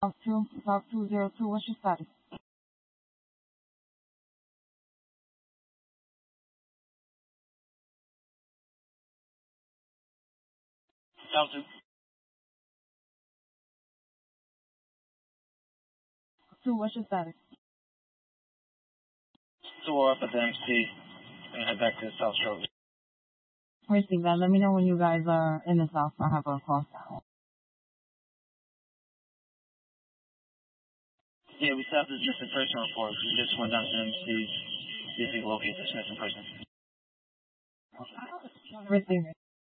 South 202, what's your status? South 2. 2, what's your status? Still up at the MC. Gonna head back to the South shortly. Received that. Let me know when you guys are in the South. I'll have a call down. Yeah, we still have this missing person report. We just went down to the MC. See if we can locate this missing person. Received.